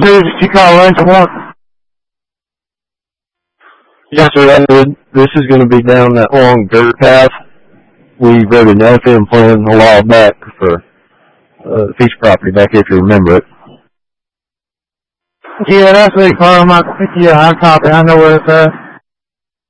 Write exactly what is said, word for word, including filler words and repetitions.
Did you call lunch once? Yes, sir, I did. This is going to be down that long dirt path. We wrote an F M plan a while back for uh, the Feast property back, if you remember it. Yeah, that's what they call my, yeah, I copy. I know where it's at.